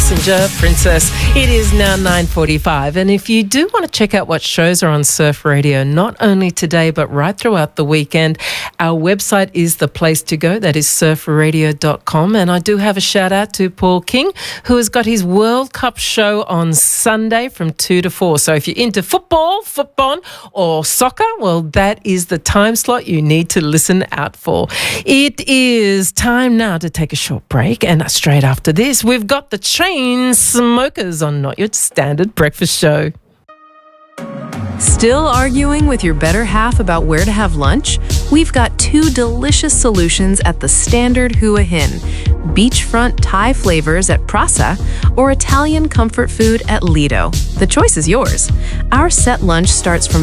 Passenger Princess. It is now 9:45, and if you do want to check out what shows are on Surf Radio, not only today but right throughout the weekend, our website is the place to go. That is surfradio.com, and I do have a shout out to Paul King, who has got his World Cup show on Sunday from 2 to 4. So if you're into football, or soccer, well, that is the time slot you need to listen out for. It is time now to take a short break, and straight after this, we've got the Chainsmokers on Not Your Standard Breakfast Show. Still arguing with your better half about where to have lunch? We've got two delicious solutions at the Standard Hua Hin: beachfront Thai flavors at Prasa or Italian comfort food at Lido. The choice is yours. Our set lunch starts from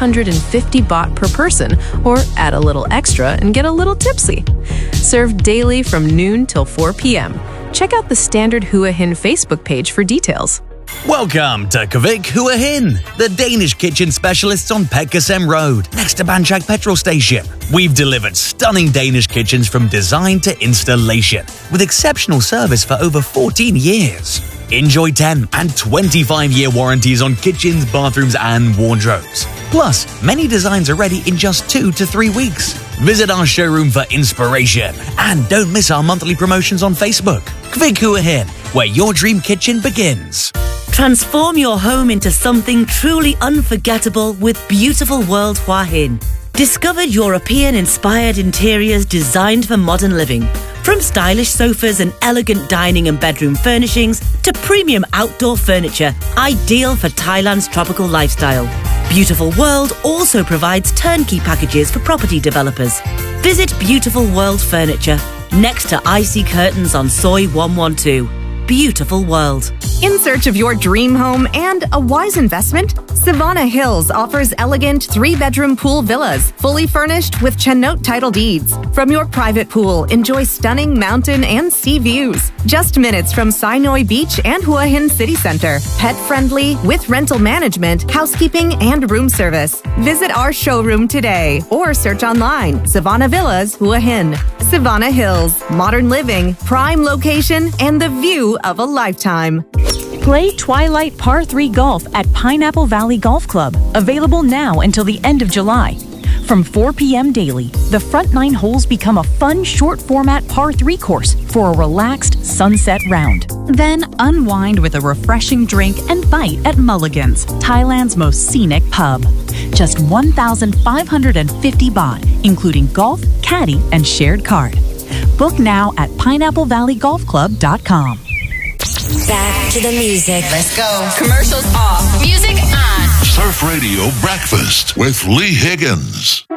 450 baht per person, or add a little extra and get a little tipsy. Served daily from noon till 4 p.m. Check out the Standard Hua Hin Facebook page for details. Welcome to Kvik Hua Hin, the Danish kitchen specialists on Petkasem Road, next to Banchak petrol station. We've delivered stunning Danish kitchens from design to installation, with exceptional service for over 14 years. Enjoy 10 and 25-year warranties on kitchens, bathrooms and wardrobes. Plus, many designs are ready in just 2 to 3 weeks. Visit our showroom for inspiration, and don't miss our monthly promotions on Facebook. Kvik Hua Hin, where your dream kitchen begins. Transform your home into something truly unforgettable with Beautiful World Hua Hin. Discover European-inspired interiors designed for modern living. From stylish sofas and elegant dining and bedroom furnishings to premium outdoor furniture, ideal for Thailand's tropical lifestyle. Beautiful World also provides turnkey packages for property developers. Visit Beautiful World Furniture, next to Icy Curtains on Soi 112. Beautiful World. In search of your dream home and a wise investment? Savannah Hills offers elegant 3-bedroom pool villas, fully furnished with Chennote title deeds. From your private pool, enjoy stunning mountain and sea views. Just minutes from Sai Beach and Hua Hin City Center. Pet-friendly, with rental management, housekeeping, and room service. Visit our showroom today or search online, Savannah Villas Hua Hin. Savannah Hills, modern living, prime location, and the view of a lifetime. Play Twilight Par 3 Golf at Pineapple Valley Golf Club. Available now until the end of July. From 4 p.m. daily, the front 9 holes become a fun short-format Par 3 course for a relaxed sunset round. Then unwind with a refreshing drink and bite at Mulligan's, Thailand's most scenic pub. Just 1,550 baht, including golf, caddy, and shared cart. Book now at pineapplevalleygolfclub.com. Back to the music. Let's go. Commercials off. Music on. Surf Radio Breakfast with Lee Higgins.